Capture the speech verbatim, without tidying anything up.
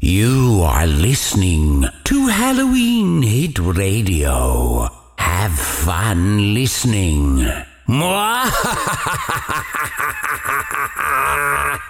You are listening to Halloween Hit Radio. Have fun listening. Mwah!